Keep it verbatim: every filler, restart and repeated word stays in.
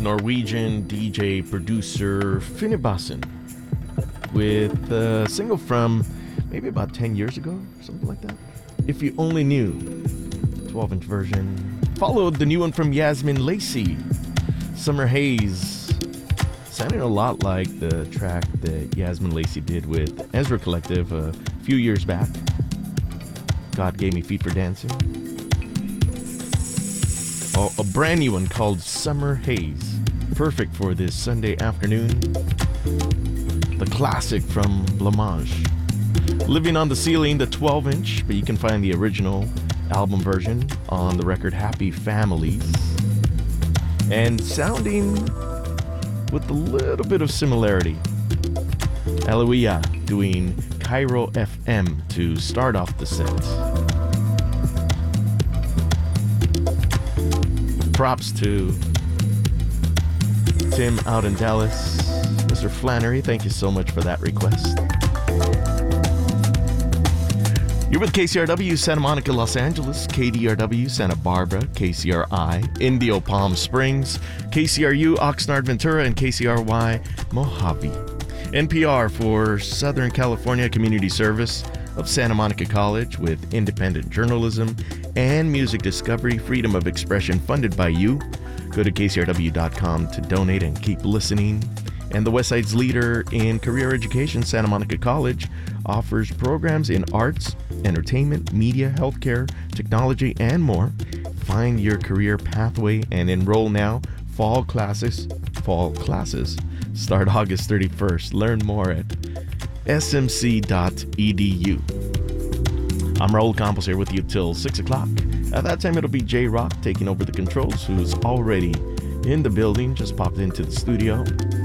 Norwegian D J producer Finnebassen with a single from maybe about ten years ago, something like that. If You Only Knew, twelve-inch version. Followed the new one from Yasmin Lacey, Summer Haze. Sounding a lot like the track that Yasmin Lacey did with Ezra Collective a few years back. God Gave Me Feet for Dancing. Oh, a brand new one called Summer Haze. Perfect for this Sunday afternoon. The classic from Blamage. Living on the Ceiling, the twelve-inch, but you can find the original album version on the record Happy Families. And sounding with a little bit of similarity, Aloia doing Cairo F M to start off the set. Props to Tim out in Dallas. Mister Flannery, thank you so much for that request. You're with K C R W Santa Monica, Los Angeles, K D R W Santa Barbara, K C R I Indio Palm Springs, K C R U Oxnard Ventura, and K C R Y Mojave. N P R for Southern California Community Service of Santa Monica College with independent journalism and music discovery, freedom of expression funded by you. Go to K C R W dot com to donate and keep listening. And the Westside's leader in career education, Santa Monica College, offers programs in arts, entertainment, media, healthcare, technology, and more. Find your career pathway and enroll now. Fall classes, fall classes start August thirty-first. Learn more at S M C dot E D U. I'm Raul Campos here with you till six o'clock. At that time, it'll be J-Rock taking over the controls, who's already in the building, just popped into the studio.